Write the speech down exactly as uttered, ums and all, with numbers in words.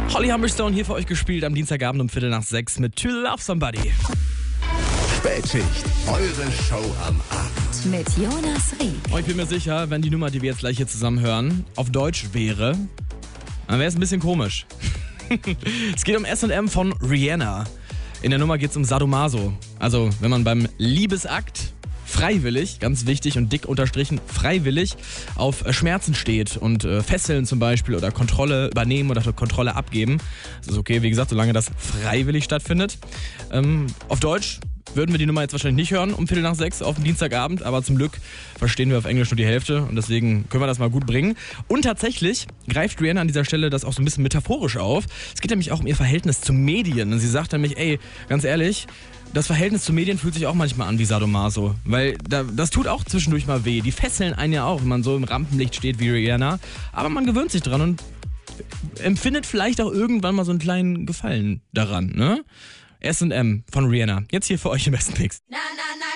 Holly Humberstone hier für euch gespielt am Dienstagabend um Viertel nach sechs mit To Love Somebody. Spätschicht, eure Show am Abend. Mit Jonas Ried. Und ich bin mir sicher, wenn die Nummer, die wir jetzt gleich hier zusammen hören, auf Deutsch wäre, dann wäre es ein bisschen komisch. Es geht um S und M von Rihanna. In der Nummer geht es um Sadomaso. Also wenn man beim Liebesakt freiwillig, ganz wichtig und dick unterstrichen, freiwillig auf Schmerzen steht und äh, Fesseln zum Beispiel oder Kontrolle übernehmen oder Kontrolle abgeben. Das ist okay, wie gesagt, solange das freiwillig stattfindet. Ähm, auf Deutsch würden wir die Nummer jetzt wahrscheinlich nicht hören um Viertel nach sechs auf dem Dienstagabend, aber zum Glück verstehen wir auf Englisch nur die Hälfte und deswegen können wir das mal gut bringen. Und tatsächlich greift Rihanna an dieser Stelle das auch so ein bisschen metaphorisch auf. Es geht nämlich auch um ihr Verhältnis zu Medien und sie sagt nämlich, ey, ganz ehrlich, das Verhältnis zu Medien fühlt sich auch manchmal an wie Sadomaso, weil da, das tut auch zwischendurch mal weh. Die fesseln einen ja auch, wenn man so im Rampenlicht steht wie Rihanna, aber man gewöhnt sich dran und empfindet vielleicht auch irgendwann mal so einen kleinen Gefallen daran, ne? S und M von Rihanna. Jetzt hier für euch im besten Mix.